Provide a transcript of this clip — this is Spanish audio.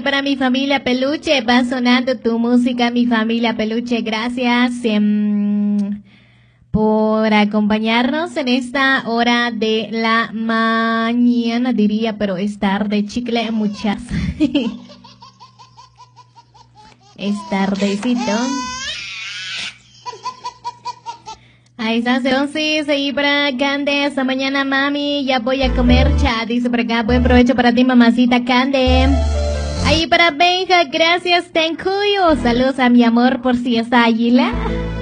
para mi familia Peluche, va sonando tu música, mi familia Peluche, gracias por acompañarnos en esta hora de la mañana, diría, pero es tarde, chicle, muchas. Es tardecito. Ahí está, entonces, ahí para Cande, esta mañana mami, ya voy a comer, chat, dice por acá, buen provecho para ti, mamacita Cande. Ahí para Benja, gracias, ten cuyo, saludos a mi amor por si está águila.